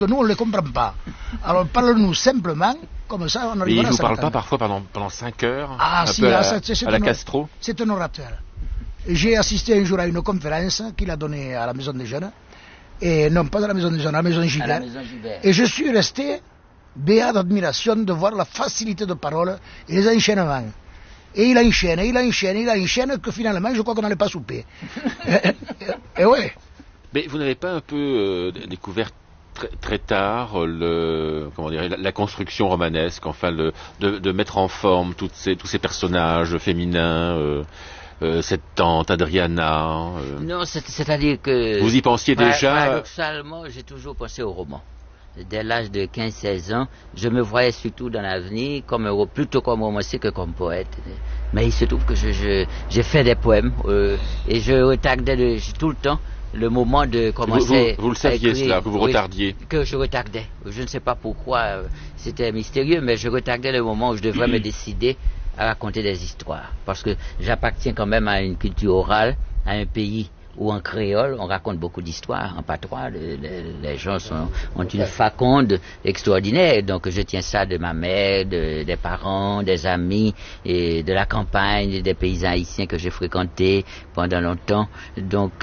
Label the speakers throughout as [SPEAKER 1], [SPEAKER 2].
[SPEAKER 1] Nous, on ne les comprend pas. Alors, parle-nous simplement, comme ça, on arrivera à s'entendre.
[SPEAKER 2] Et il ne vous parle pas parfois pendant 5 heures,
[SPEAKER 1] à
[SPEAKER 2] la Castro?
[SPEAKER 1] C'est un orateur. J'ai assisté un jour à une conférence qu'il a donnée à la Maison des Jeunes, et non pas à la Maison des Jeunes, à la Maison Gibert. Et je suis resté béat d'admiration de voir la facilité de parole et les enchaînements. Et il enchaîne, que finalement, je crois qu'on n'allait pas souper. et ouais.
[SPEAKER 2] Mais vous n'avez pas un peu découvert très tard la construction romanesque, enfin de mettre en forme tous ces personnages féminins, cette tante Adriana
[SPEAKER 3] Non, c'est-à-dire que...
[SPEAKER 2] Vous y pensiez déjà?
[SPEAKER 3] Paradoxalement, j'ai toujours pensé au roman. Dès l'âge de 15-16 ans, je me voyais surtout dans l'avenir plutôt comme romancier que comme poète. Mais il se trouve que j'ai fait des poèmes et je retardais tout le temps le moment de commencer.
[SPEAKER 2] Vous le saviez cela, que vous retardiez?
[SPEAKER 3] Que je retardais. Je ne sais pas pourquoi, c'était mystérieux, mais je retardais le moment où je devrais me décider à raconter des histoires. Parce que j'appartiens quand même à une culture orale, à un pays où en créole, on raconte beaucoup d'histoires, en patois, les gens ont une faconde extraordinaire, donc je tiens ça de ma mère, des parents, des amis, et de la campagne, des paysans haïtiens que j'ai fréquentés pendant longtemps, donc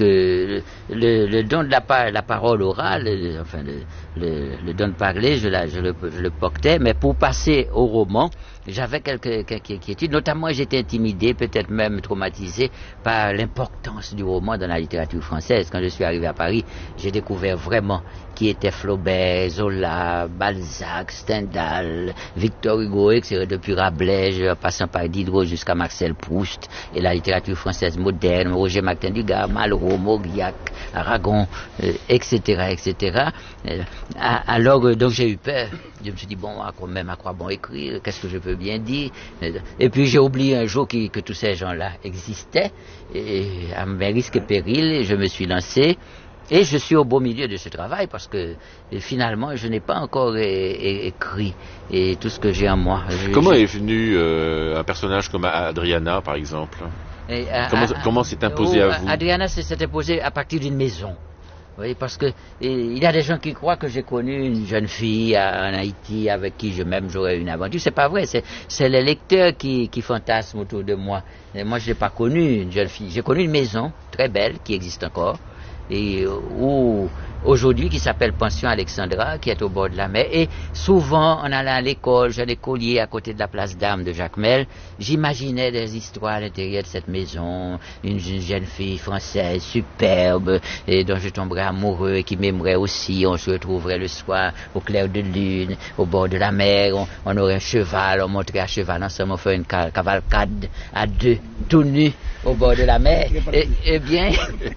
[SPEAKER 3] le don de la parole orale, enfin le don de parler, je le portais, mais pour passer au roman, j'avais quelques inquiétudes, notamment j'étais intimidé, peut-être même traumatisé par l'importance du roman dans la littérature française. Quand je suis arrivé à Paris, j'ai découvert vraiment qui était Flaubert, Zola, Balzac, Stendhal, Victor Hugo, etc. Depuis Rabelais, passant par Diderot jusqu'à Marcel Proust, et la littérature française moderne, Roger Martin Dugas, Malraux, Mauriac, Aragon, etc., etc. Alors, donc j'ai eu peur. Je me suis dit, bon, même à quoi bon écrire, qu'est-ce que je peux bien dire? Et puis j'ai oublié un jour que tous ces gens-là existaient, et à mes risques et périls, je me suis lancé, et je suis au beau milieu de ce travail, parce que finalement, je n'ai pas encore écrit et tout ce que j'ai en moi.
[SPEAKER 2] Comment est venu un personnage comme Adriana, par exemple? Comment s'est imposé à vous?
[SPEAKER 3] Adriana s'est imposée à partir d'une maison. Oui, parce que il y a des gens qui croient que j'ai connu une jeune fille en Haïti avec qui j'aurais une aventure. C'est pas vrai, c'est les lecteurs qui fantasment autour de moi. Et moi, je n'ai pas connu une jeune fille. J'ai connu une maison très belle qui existe encore, et où aujourd'hui qui s'appelle Pension Alexandra, qui est au bord de la mer. Et souvent, en allant à l'école, j'ai un écolier à côté de la place d'Armes de Jacmel, j'imaginais des histoires à l'intérieur de cette maison, une jeune fille française superbe, et dont je tomberais amoureux et qui m'aimerait aussi. On se retrouverait le soir au clair de lune, au bord de la mer, on aurait un cheval, on monterait à cheval ensemble, on ferait une cavalcade à deux, tout nus, au bord de la mer. Eh bien,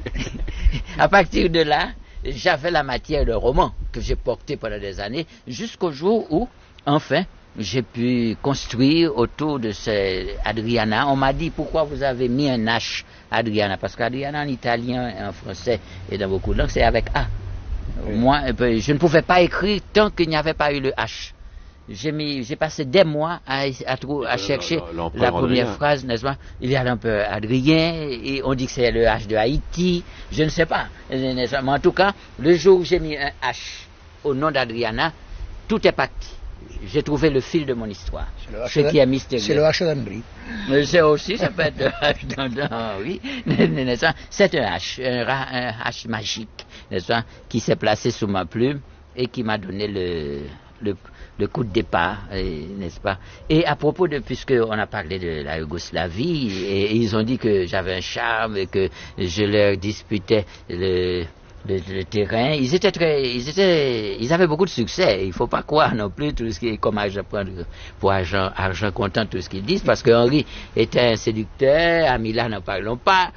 [SPEAKER 3] à partir de là, j'avais la matière de roman que j'ai porté pendant des années, jusqu'au jour où, enfin, j'ai pu construire autour de Adriana. On m'a dit, pourquoi vous avez mis un H, Adriana? Parce qu'Adriana en italien et en français et dans beaucoup de langues, c'est avec A. Oui. Moi, je ne pouvais pas écrire tant qu'il n'y avait pas eu le H. J'ai passé des mois à chercher la première phrase, n'est-ce pas? Il y a l'empereur Adrien, et on dit que c'est le H de Haïti, je ne sais pas. Mais en tout cas, le jour où j'ai mis un H au nom d'Adriana, tout est parti. J'ai trouvé le fil de mon histoire, ce qui est mystérieux.
[SPEAKER 1] C'est le H d'Andry.
[SPEAKER 3] C'est aussi, ça peut être le H d'Andry, oui. C'est un H magique, n'est-ce pas, qui s'est placé sous ma plume et qui m'a donné le coup de départ, n'est-ce pas? Et à propos puisqu'on a parlé de la Yougoslavie, et ils ont dit que j'avais un charme et que je leur disputais le terrain, ils avaient beaucoup de succès. Il faut pas croire non plus tout ce qui est comme argent comptant, tout ce qu'ils disent, parce que Henri était un séducteur, à Milan n'en parlons pas,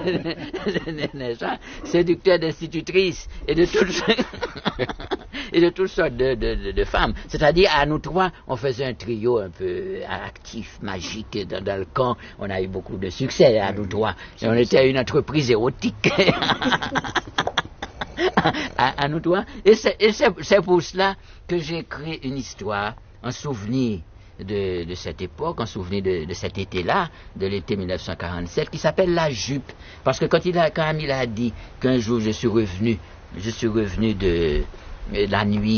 [SPEAKER 3] séducteur d'institutrices et de toutes sortes de femmes. C'est-à-dire, à nous trois, on faisait un trio un peu actif, magique dans le camp. On a eu beaucoup de succès à nous trois. Et on était une entreprise érotique. à nous trois. Et c'est pour cela que j'ai créé une histoire, un souvenir de cette époque, en souvenir de cet été-là, de l'été 1947, qui s'appelle La Jupe. Parce que quand Camille a dit qu'un jour je suis revenu la nuit.